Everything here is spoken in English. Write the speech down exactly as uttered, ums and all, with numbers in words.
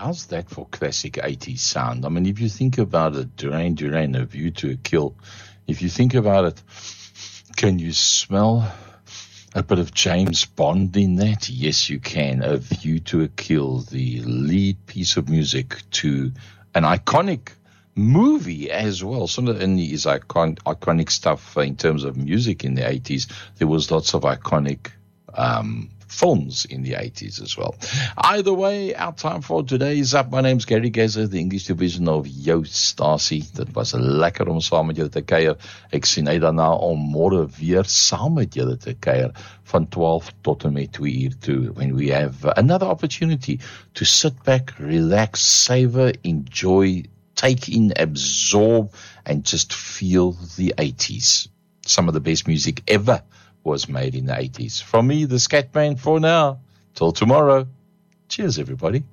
how's that for classic eighties sound? I mean, if you think about it, Duran Duran, A View to a Kill, if you think about it, can you smell a bit of James Bond in that? Yes, you can. A View to a Kill, the lead piece of music to an iconic movie as well. Some of his icon, iconic stuff in terms of music in the eighties, there was lots of iconic um, films in the eighties as well. Either way, our time for today is up. My name's Gary Gazer, the English division of Jou Stasie. Dit was lekker om saam met julle te kuier. Ek sien uit daarna om môre weer saam met julle te kuier van twaalf tot en met twee uur toe, when we have another opportunity to sit back, relax, savor, enjoy, take in, absorb, and just feel the eighties. Some of the best music ever was made in the eighties. From me, the Scatman, for now. Till tomorrow. Cheers, everybody.